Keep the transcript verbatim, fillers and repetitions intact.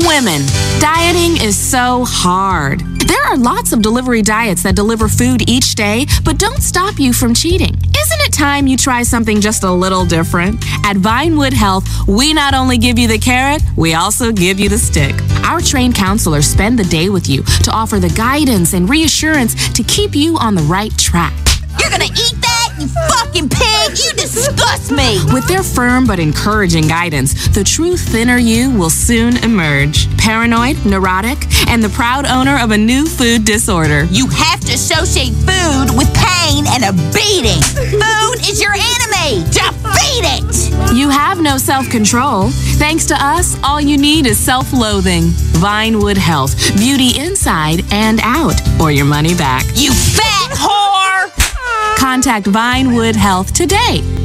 Women, dieting is so hard. There are lots of delivery diets that deliver food each day, but don't stop you from cheating. Isn't it time you try something just a little different? At Vinewood Health, we not only give you the carrot, we also give you the stick. Our trained counselors spend the day with you to offer the guidance and reassurance to keep you on the right track. You're gonna eat that, you fucking pig? You disgust me! With their firm but encouraging guidance, the true thinner you will soon emerge. Paranoid, neurotic, and the proud owner of a new food disorder. You have to associate food with pain and a beating. Food is your enemy. Defeat it! You have no self-control. Thanks to us, all you need is self-loathing. Vinewood Health. Beauty inside and out, or your money back. You fat whore! Contact Vinewood Health today